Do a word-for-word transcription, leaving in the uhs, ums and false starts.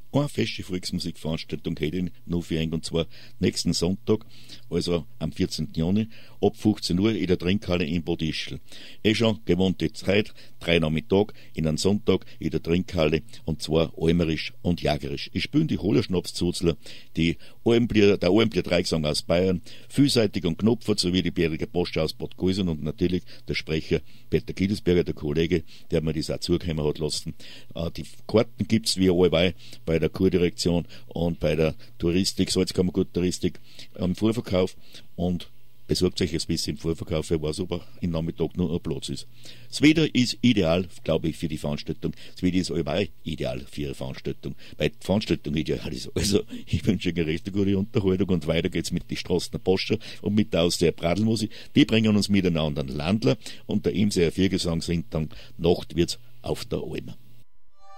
eine feste Volksmusikveranstaltung hätte ich noch für ein, und zwar nächsten Sonntag, also am vierzehnten Juni, ab fünfzehn Uhr in der Trinkhalle in Bad Ischl. Eh schon gewohnte Zeit, drei Nachmittag in einem Sonntag in der Trinkhalle, und zwar almerisch und jagerisch. Ich spiele die Hohlerschnapszuzler, die Almblier, der Almblier Dreigesang aus Bayern, vielseitig und Knopfer sowie die Bärige Post aus Bad Gäusern und natürlich der Sprecher Peter Kildesberger, der Kollege, der mir das auch zugekommen hat lassen. Äh, die Karten gibt's wie allweil bei der Kurdirektion und bei der Touristik, Salzkammergut Touristik, am Vorverkauf, und besorgt euch ein bisschen im Vorverkauf, wer weiß, ob er im Nachmittag noch ein Platz ist. Das Wetter ist ideal, glaube ich, für die Veranstaltung. Das Wetter ist allweil ideal für Ihre Veranstaltung. Bei der Veranstaltung ideal ist. Also, ich wünsche Ihnen eine recht gute Unterhaltung, und weiter geht's mit die Straßen der Poscher und mit der aus der Pradelmusik. Die bringen uns miteinander an Landler, und der Imse Viergesang singt dann Nacht wird's auf der Alm.